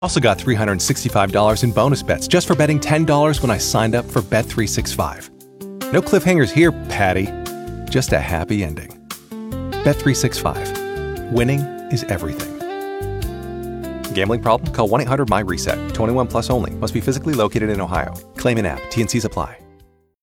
Also got $365 in bonus bets just for betting $10 when I signed up for Bet365. No cliffhangers here, Patty. Just a happy ending. Bet365. Winning is everything. Gambling problem? Call 1-800-MY-RESET. 21 plus only. Must be physically located in Ohio. Claim in app. T&Cs apply.